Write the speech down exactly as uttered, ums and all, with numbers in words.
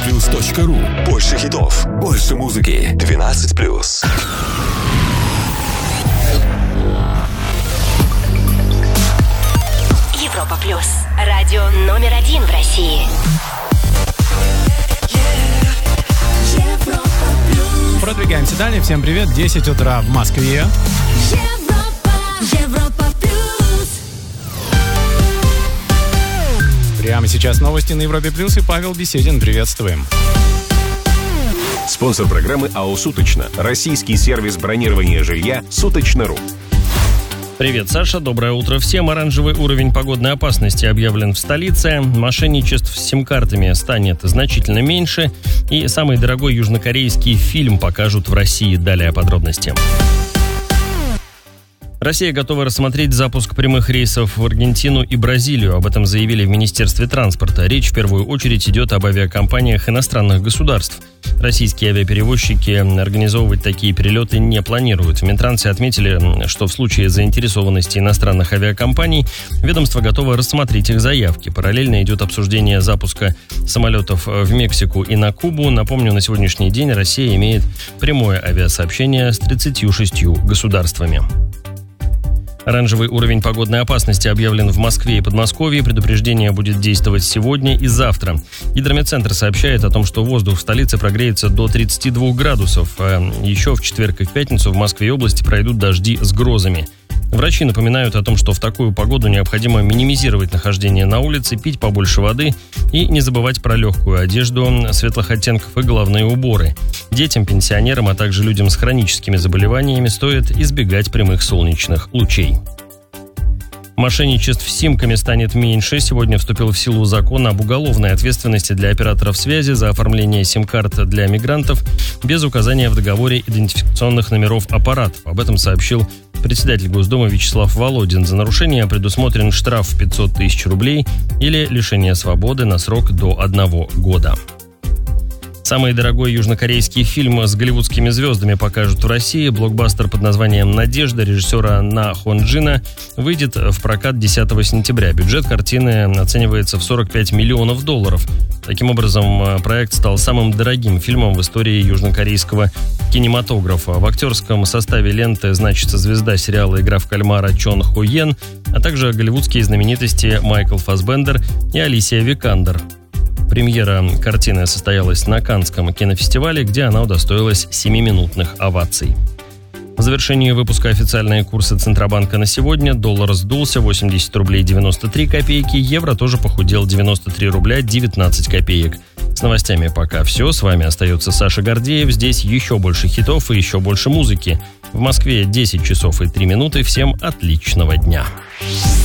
Европаплюс точка ру. Больше хитов, Больше музыки. двенадцать плюс. Европа Плюс. Радио номер один в России. Продвигаемся далее. Всем привет. десять утра в Москве. Европа, Европа Плюс. Прямо сейчас новости на Европе Плюс и Павел Беседин. Приветствуем. Спонсор программы АО «Суточно». Российский сервис бронирования жилья «Суточно.ру». Привет, Саша. Доброе утро всем. Оранжевый уровень погодной опасности объявлен в столице. Мошенничеств с сим-картами станет значительно меньше. И самый дорогой южнокорейский фильм покажут в России. Далее подробности. Россия готова рассмотреть запуск прямых рейсов в Аргентину и Бразилию. Об этом заявили в Министерстве транспорта. Речь в первую очередь идет об авиакомпаниях иностранных государств. Российские авиаперевозчики организовывать такие перелеты не планируют. В Минтрансе отметили, что в случае заинтересованности иностранных авиакомпаний ведомство готово рассмотреть их заявки. Параллельно идет обсуждение запуска самолетов в Мексику и на Кубу. Напомню, на сегодняшний день Россия имеет прямое авиасообщение с тридцатью шестью государствами. Оранжевый уровень погодной опасности объявлен в Москве и Подмосковье. Предупреждение будет действовать сегодня и завтра. Гидрометцентр сообщает о том, что воздух в столице прогреется до тридцати двух градусов. А еще в четверг и в пятницу в Москве и области пройдут дожди с грозами. Врачи напоминают о том, что в такую погоду необходимо минимизировать нахождение на улице, пить побольше воды и не забывать про легкую одежду светлых оттенков и головные уборы. Детям, пенсионерам, а также людям с хроническими заболеваниями стоит избегать прямых солнечных лучей. Мошенничеств с симками станет меньше. Сегодня вступил в силу закон об уголовной ответственности для операторов связи за оформление сим-карт для мигрантов без указания в договоре идентификационных номеров аппаратов. Об этом сообщил председатель Госдумы Вячеслав Володин. За нарушение предусмотрен штраф в пятьсот тысяч рублей или лишение свободы на срок до одного года. Самый дорогой южнокорейский фильм с голливудскими звездами покажут в России. Блокбастер под названием «Надежда» режиссера На Хон Джина выйдет в прокат десятого сентября. Бюджет картины оценивается в сорок пять миллионов долларов. Таким образом, проект стал самым дорогим фильмом в истории южнокорейского кинематографа. В актерском составе ленты значится звезда сериала «Игра в кальмара» Чон Хо Йен, а также голливудские знаменитости Майкл Фассбендер и Алисия Викандер. Премьера картины состоялась на Каннском кинофестивале, где она удостоилась семиминутных оваций. В завершении выпуска официальные курсы Центробанка на сегодня. Доллар сдулся восемьдесят рублей девяносто три копейки, евро тоже похудел девяносто три рубля девятнадцать копеек. С новостями пока все. С вами остается Саша Гордеев. Здесь еще больше хитов и еще больше музыки. В Москве десять часов и три минуты. Всем отличного дня.